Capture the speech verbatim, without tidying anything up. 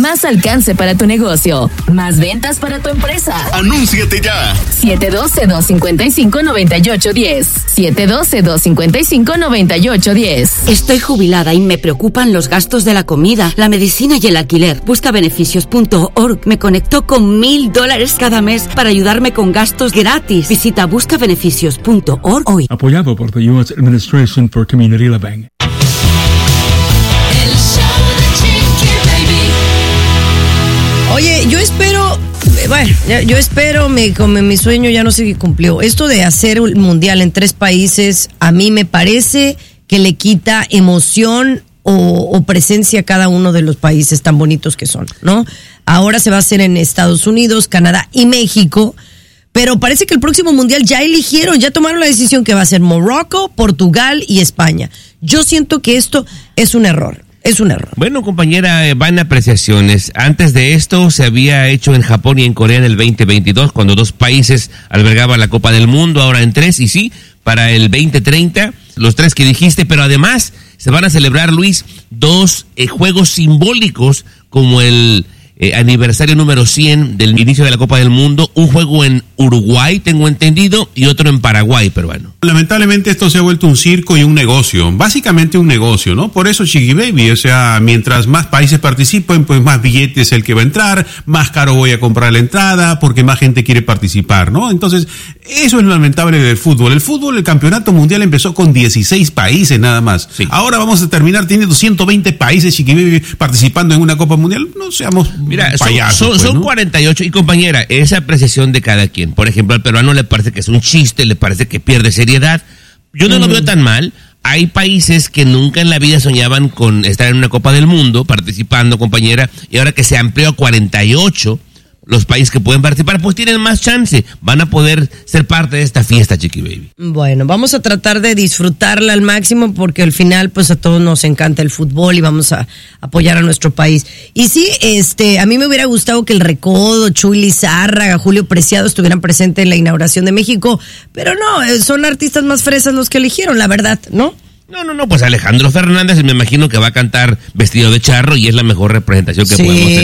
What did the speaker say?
Más alcance para tu negocio. Más ventas para tu empresa. ¡Anúnciate ya! siete uno dos, dos cinco cinco, nueve ocho uno cero. siete uno dos, dos cinco cinco, nueve ocho uno cero. Estoy jubilada y me preocupan los gastos de la comida, la medicina y el alquiler. busca beneficios punto org me conectó con mil dólares cada mes para ayudarme con gastos gratis. Visita busca beneficios punto org hoy. Apoyado por the U S Administration for Community Living. Oye, yo espero, bueno, yo espero, me, como mi sueño ya no se cumplió. Esto de hacer un mundial en tres países, a mí me parece que le quita emoción o, o presencia a cada uno de los países tan bonitos que son, ¿no? Ahora se va a hacer en Estados Unidos, Canadá y México, pero parece que el próximo mundial ya eligieron, ya tomaron la decisión que va a ser Morocco, Portugal y España. Yo siento que esto es un error. Es un error. Bueno, compañera, van apreciaciones. Antes de esto se había hecho en Japón y en Corea en el veinte veintidós, cuando dos países albergaban la Copa del Mundo, ahora en tres, y sí, para el veinte treinta, los tres que dijiste, pero además se van a celebrar, Luis, dos eh, juegos simbólicos como el eh, aniversario número cien del inicio de la Copa del Mundo, un juego en Uruguay, tengo entendido, y otro en Paraguay, peruano. Lamentablemente esto se ha vuelto un circo y un negocio, básicamente un negocio, ¿no? Por eso Chiqui Baby, o sea, mientras más países participen, pues más billetes es el que va a entrar, más caro voy a comprar la entrada, porque más gente quiere participar, ¿no? Entonces, eso es lo lamentable del fútbol. El fútbol, el campeonato mundial empezó con dieciséis países nada más. Sí. Ahora vamos a terminar teniendo ciento veinte países, Chiqui Baby, participando en una Copa Mundial. No seamos Mira, payasos, son, son, pues, ¿no? son cuarenta y ocho, y compañera, esa apreciación de cada quien. Por ejemplo, al peruano le parece que es un chiste, le parece que pierde seriedad. Yo no mm. lo veo tan mal. Hay países que nunca en la vida soñaban con estar en una Copa del Mundo, participando, compañera, y ahora que se amplió a cuarenta y ocho los países que pueden participar, pues tienen más chance, van a poder ser parte de esta fiesta, Chiqui Baby. Bueno, vamos a tratar de disfrutarla al máximo porque al final pues a todos nos encanta el fútbol y vamos a apoyar a nuestro país. Y sí, este, a mí me hubiera gustado que el Recodo, Chuy Lizárraga, Julio Preciado estuvieran presentes en la inauguración de México, pero no, son artistas más fresas los que eligieron, la verdad, ¿no? No, no, no, pues Alejandro Fernández me imagino que va a cantar vestido de charro y es la mejor representación que sí, podemos tener